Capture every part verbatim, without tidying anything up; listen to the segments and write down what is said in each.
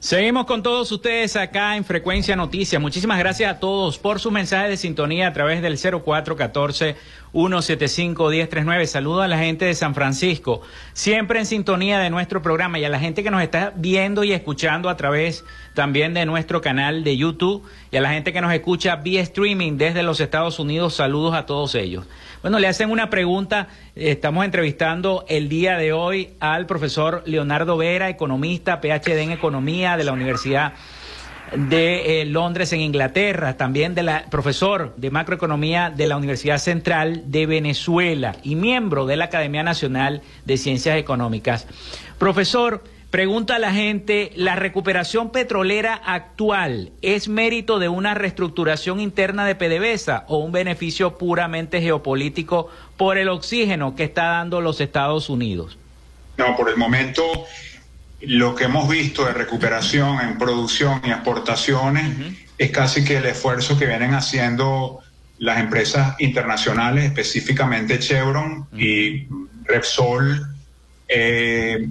Seguimos con todos ustedes acá en Frecuencia Noticias. Muchísimas gracias a todos por sus mensajes de sintonía a través del cero cuatro uno cuatro, uno siete cinco, uno cero tres nueve. Saludo a la gente de San Francisco, siempre en sintonía de nuestro programa, y a la gente que nos está viendo y escuchando a través también de nuestro canal de YouTube, y a la gente que nos escucha vía streaming desde los Estados Unidos. Saludos a todos ellos. Bueno, le hacen una pregunta. Estamos entrevistando el día de hoy al profesor Leonardo Vera, economista, P H D en Economía de la Universidad de eh, Londres en Inglaterra, también de la profesor de macroeconomía de la Universidad Central de Venezuela y miembro de la Academia Nacional de Ciencias Económicas. Profesor, pregunta a la gente, ¿la recuperación petrolera actual es mérito de una reestructuración interna de PDVSA o un beneficio puramente geopolítico por el oxígeno que está dando los Estados Unidos? No, por el momento lo que hemos visto de recuperación en producción y exportaciones uh-huh. es casi que el esfuerzo que vienen haciendo las empresas internacionales, específicamente Chevron uh-huh. y Repsol, eh,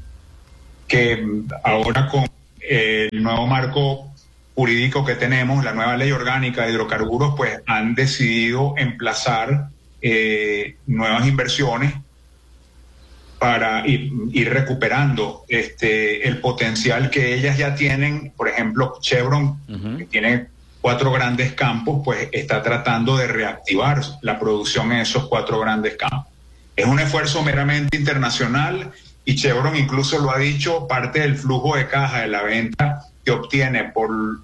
que ahora con el nuevo marco jurídico que tenemos, la nueva ley orgánica de hidrocarburos, pues han decidido emplazar eh, nuevas inversiones para ir, ir recuperando este el potencial que ellas ya tienen. Por ejemplo, Chevron, uh-huh. que tiene cuatro grandes campos, pues está tratando de reactivar la producción en esos cuatro grandes campos. Es un esfuerzo meramente internacional, y Chevron incluso lo ha dicho, parte del flujo de caja de la venta que obtiene por uh,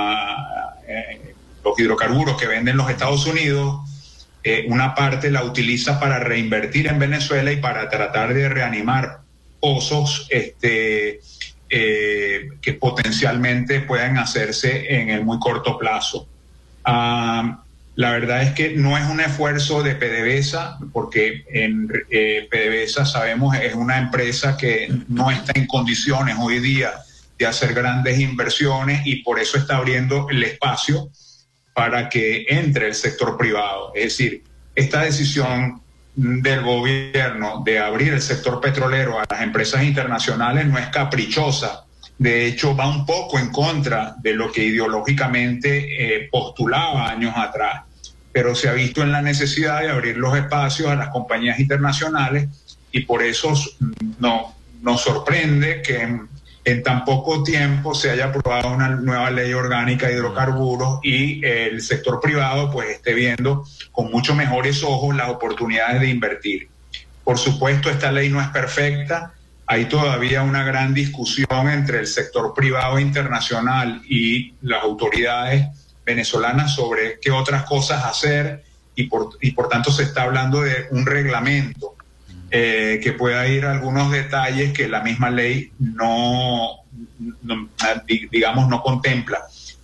eh, los hidrocarburos que venden los Estados Unidos, eh, una parte la utiliza para reinvertir en Venezuela y para tratar de reanimar pozos este, eh, que potencialmente puedan hacerse en el muy corto plazo. Uh, La verdad es que no es un esfuerzo de PDVSA, porque en eh, PDVSA sabemos es una empresa que no está en condiciones hoy día de hacer grandes inversiones, y por eso está abriendo el espacio para que entre el sector privado. Es decir, esta decisión del gobierno de abrir el sector petrolero a las empresas internacionales no es caprichosa. De hecho, va un poco en contra de lo que ideológicamente eh, postulaba años atrás, pero se ha visto en la necesidad de abrir los espacios a las compañías internacionales, y por eso no, nos sorprende que en, en tan poco tiempo se haya aprobado una nueva ley orgánica de hidrocarburos y el sector privado pues esté viendo con mucho mejores ojos las oportunidades de invertir. Por supuesto, esta ley no es perfecta. Hay todavía una gran discusión entre el sector privado internacional y las autoridades venezolanas sobre qué otras cosas hacer, y por, y por tanto se está hablando de un reglamento eh, que pueda ir a algunos detalles que la misma ley no, no digamos, no contempla.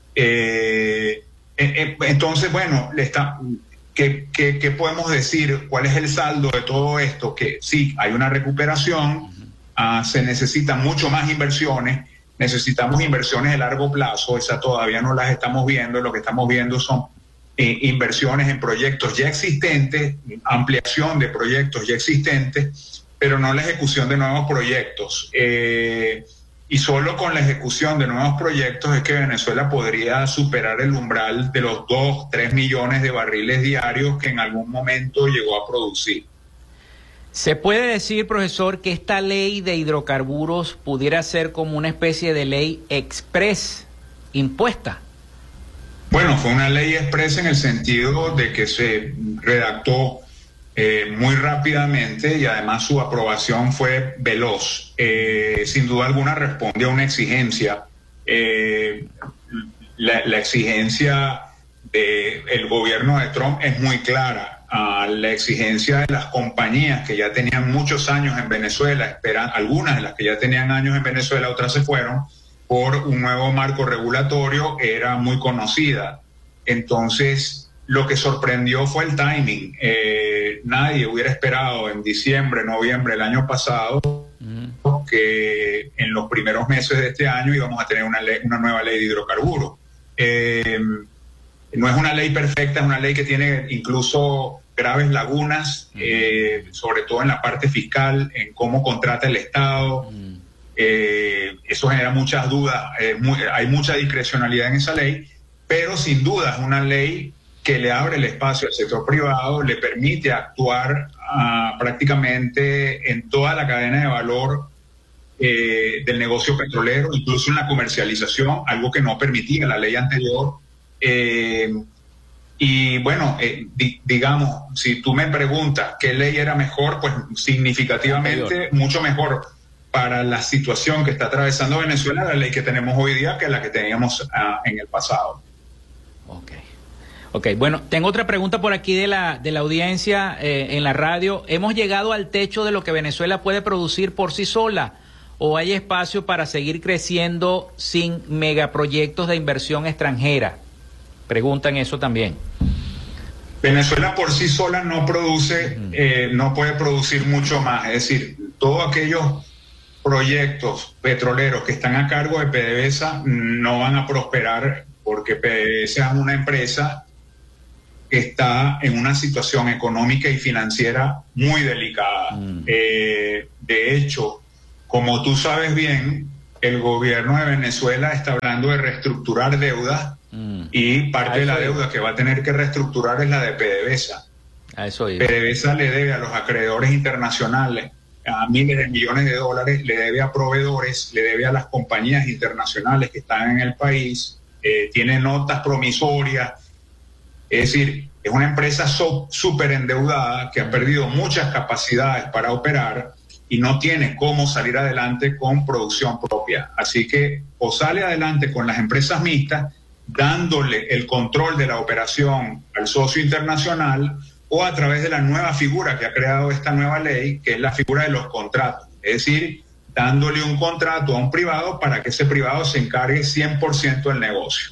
Eh, eh, entonces, bueno, le está, ¿qué, qué, ¿qué podemos decir? ¿Cuál es el saldo de todo esto? Que sí, hay una recuperación, uh, se necesitan mucho más inversiones. Necesitamos inversiones de largo plazo, esas todavía no las estamos viendo. Lo que estamos viendo son eh, inversiones en proyectos ya existentes, ampliación de proyectos ya existentes, pero no la ejecución de nuevos proyectos. Eh, y solo con la ejecución de nuevos proyectos es que Venezuela podría superar el umbral de los dos, tres millones de barriles diarios que en algún momento llegó a producir. ¿Se puede decir, profesor, que esta ley de hidrocarburos pudiera ser como una especie de ley express impuesta? Bueno, fue una ley express en el sentido de que se redactó eh, muy rápidamente, y además su aprobación fue veloz. Eh, sin duda alguna responde a una exigencia. Eh, la, la exigencia del gobierno de Trump es muy clara. A la exigencia de las compañías que ya tenían muchos años en Venezuela, esperan, algunas de las que ya tenían años en Venezuela, otras se fueron por un nuevo marco regulatorio, era muy conocida. Entonces, lo que sorprendió fue el timing. Eh, nadie hubiera esperado en diciembre, noviembre del año pasado uh-huh. que en los primeros meses de este año íbamos a tener una, ley, una nueva ley de hidrocarburos. Eh, no es una ley perfecta, es una ley que tiene incluso graves lagunas, eh, sobre todo en la parte fiscal, en cómo contrata el Estado. Mm. Eh, eso genera muchas dudas, eh, muy, hay mucha discrecionalidad en esa ley, pero sin duda es una ley que le abre el espacio al sector privado, le permite actuar uh, prácticamente en toda la cadena de valor eh, del negocio petrolero, incluso en la comercialización, algo que no permitía la ley anterior. Eh, y bueno, eh, di, digamos, si tú me preguntas qué ley era mejor, pues significativamente mucho mejor para la situación que está atravesando Venezuela, la ley que tenemos hoy día que la que teníamos uh, en el pasado. Ok. Ok, bueno, tengo otra pregunta por aquí de la, de la audiencia eh, en la radio. ¿Hemos llegado al techo de lo que Venezuela puede producir por sí sola? ¿O hay espacio para seguir creciendo sin megaproyectos de inversión extranjera? Preguntan eso también. Venezuela por sí sola no produce, uh-huh. eh, no puede producir mucho más. Es decir, todos aquellos proyectos petroleros que están a cargo de PDVSA no van a prosperar porque PDVSA es una empresa que está en una situación económica y financiera muy delicada. Mm. Eh, de hecho, como tú sabes bien, el gobierno de Venezuela está hablando de reestructurar deudas mm. y parte de la deuda que va a tener que reestructurar es la de PDVSA. A eso iba. PDVSA le debe a los acreedores internacionales a miles de millones de dólares, le debe a proveedores, le debe a las compañías internacionales que están en el país, eh, tiene notas promisorias. Es decir, es una empresa súper endeudada que ha perdido muchas capacidades para operar y no tiene cómo salir adelante con producción propia. Así que o sale adelante con las empresas mixtas, dándole el control de la operación al socio internacional, o a través de la nueva figura que ha creado esta nueva ley, que es la figura de los contratos. Es decir, dándole un contrato a un privado para que ese privado se encargue cien por ciento del negocio.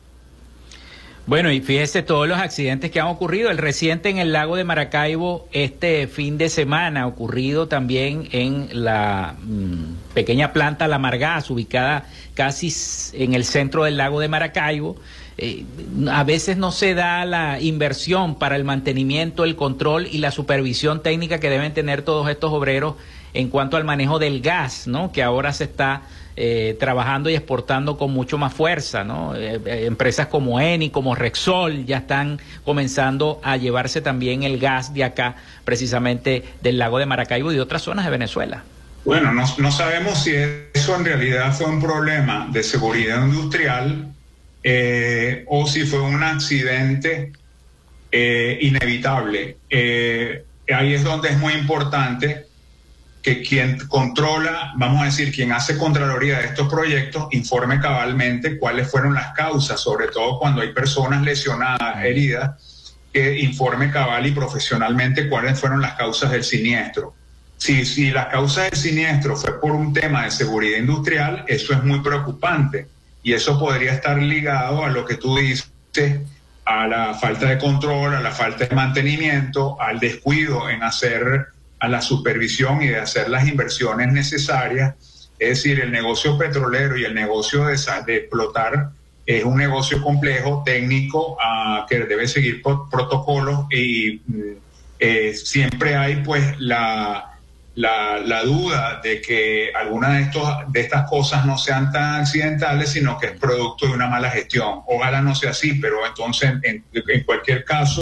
Bueno, y fíjese todos los accidentes que han ocurrido. El reciente en el lago de Maracaibo este fin de semana, ocurrido también en la mmm, pequeña planta La Margaz, ubicada casi en el centro del lago de Maracaibo. Eh, a veces no se da la inversión para el mantenimiento, el control y la supervisión técnica que deben tener todos estos obreros en cuanto al manejo del gas, ¿no? Que ahora se está Eh, trabajando y exportando con mucho más fuerza, ¿no? Eh, eh, empresas como Eni, como Rexol, ya están comenzando a llevarse también el gas de acá, precisamente del lago de Maracaibo y de otras zonas de Venezuela. Bueno, no, no sabemos si eso en realidad fue un problema de seguridad industrial eh, o si fue un accidente eh, inevitable. Eh, ahí es donde es muy importante que quien controla, vamos a decir, quien hace contraloría de estos proyectos, informe cabalmente cuáles fueron las causas, sobre todo cuando hay personas lesionadas, heridas, que informe cabal y profesionalmente cuáles fueron las causas del siniestro. Si, si las causas del siniestro fue por un tema de seguridad industrial, eso es muy preocupante y eso podría estar ligado a lo que tú dices, a la falta de control, a la falta de mantenimiento, al descuido en hacer a la supervisión y de hacer las inversiones necesarias. Es decir, el negocio petrolero y el negocio de, de explotar es un negocio complejo, técnico, uh, que debe seguir pro protocolos y eh, siempre hay pues la, la, la duda de que algunas de, estos, de estas cosas no sean tan accidentales, sino que es producto de una mala gestión. Ojalá no sea así, pero entonces en, en cualquier caso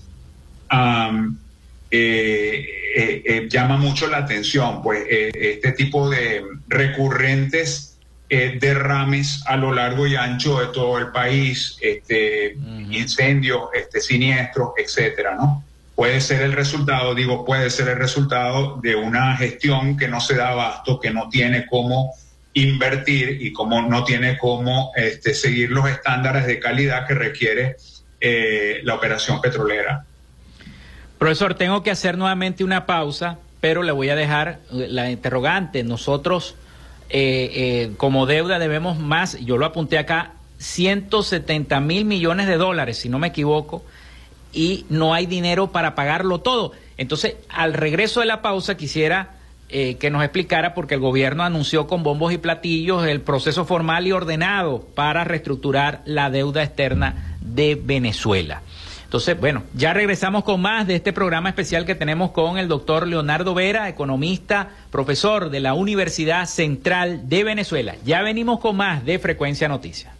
um, eh, eh, eh, llama mucho la atención pues eh, este tipo de recurrentes eh, derrames a lo largo y ancho de todo el país, este, uh-huh. incendios, este, siniestros, etcétera, ¿no? Puede ser el resultado, digo, puede ser el resultado de una gestión que no se da abasto, que no tiene cómo invertir y como no tiene cómo este, seguir los estándares de calidad que requiere eh, la operación petrolera. Profesor, tengo que hacer nuevamente una pausa, pero le voy a dejar la interrogante. Nosotros, eh, eh, como deuda, debemos más, yo lo apunté acá, ciento setenta mil millones de dólares, si no me equivoco, y no hay dinero para pagarlo todo. Entonces, al regreso de la pausa, quisiera eh, que nos explicara, porque el gobierno anunció con bombos y platillos el proceso formal y ordenado para reestructurar la deuda externa de Venezuela. Entonces, bueno, ya regresamos con más de este programa especial que tenemos con el doctor Leonardo Vera, economista, profesor de la Universidad Central de Venezuela. Ya venimos con más de Frecuencia Noticias.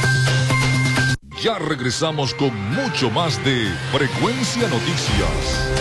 Ya regresamos con mucho más de Frecuencia Noticias.